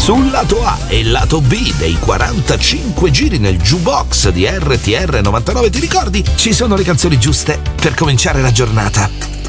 Sul lato A e lato B dei 45 giri nel jukebox di RTR 99, ti ricordi? Ci sono le canzoni giuste per cominciare la giornata.